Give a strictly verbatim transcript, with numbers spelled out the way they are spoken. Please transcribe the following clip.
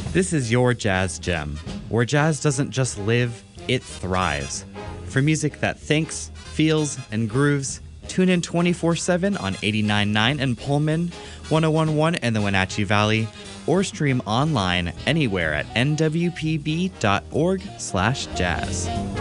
This is your Jazz Gem, where jazz doesn't just live, it thrives. For music that thinks, feels, and grooves, tune in twenty-four seven on eighty-nine point nine in Pullman, one oh one point one in the Wenatchee Valley, or stream online anywhere at n w p b dot org slash jazz.